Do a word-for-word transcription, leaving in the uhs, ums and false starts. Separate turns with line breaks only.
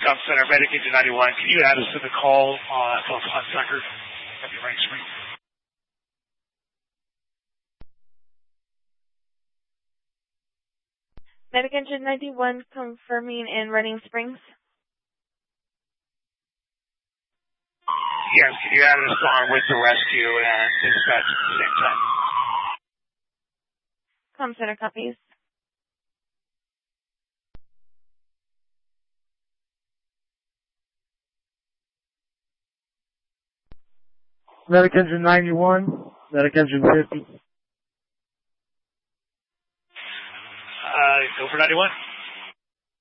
Com Center, Medic Engine ninety-one. Can you add us to the call uh, for Hunt Sucker? That'd be right, screen.
Medic Engine ninety-one confirming in Running Springs.
Yes, can you add us on with the rescue and dispatch at the same time?
Com Center copies.
Medic Engine ninety-one, Medic Engine fifty.
Uh, go for ninety-one.